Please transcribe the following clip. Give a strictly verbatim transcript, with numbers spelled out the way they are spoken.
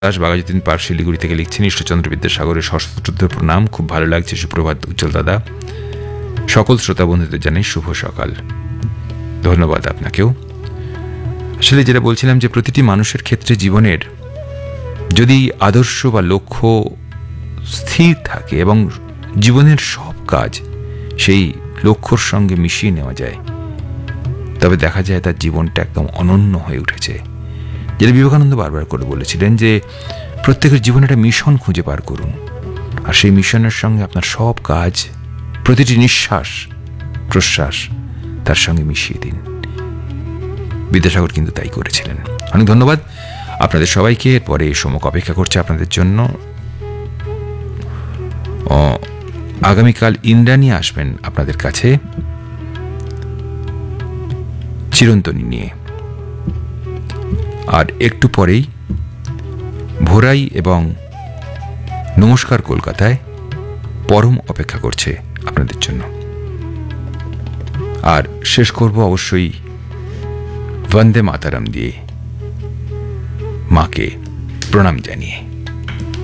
Das Baghajatin park Siliguri থেকে লিখছেন, ঈশ্বরচন্দ্র বিদ্যাসাগরের সশ্রদ্ধ প্রণাম, খুব ভালো লাগছে, সুপ্রভাত উজ্জ্বল দাদা। সকল শ্রোতা বন্ধুদের জানাই শুভ সকাল। ধন্যবাদ আপনাকেও। আসলে যেটা বলছিলাম যে প্রতিটি মানুষের ক্ষেত্রে জীবনের যদি আদর্শ বা লক্ষ্য স্থির থাকে এবং জীবনের সব কাজ সেই লক্ষ্যর সঙ্গে মিশিয়ে নেওয়া যায়, তবে দেখা যায় তার জীবনটা একদম অনন্য হয়ে উঠেছে। যেটা বিবেকানন্দ বারবার করে বলেছিলেন যে প্রত্যেকের জীবনে একটা মিশন খুঁজে বার করুন, আর সেই মিশনের সঙ্গে আপনার সব কাজ, প্রতিটি নিঃশ্বাস প্রশ্বাস তার সঙ্গে মিশিয়ে দিন। বিদ্যাসাগর কিন্তু তাই করেছিলেন। অনেক ধন্যবাদ আপনাদের সবাইকে। পরে সমক অপেক্ষা করছে আপনাদের জন্য। আগামীকাল ইন্দ্রাণী আসবেন আপনাদের কাছে চিরন্তনী নিয়ে, আর একটু পরেই ভোরাই এবং নমস্কার কলকাতায় পরম অপেক্ষা করছে আপনাদের জন্য। আর শেষ করব অবশ্যই বন্দে মাতারাম দিয়ে, মাকে প্রণাম জানিয়ে।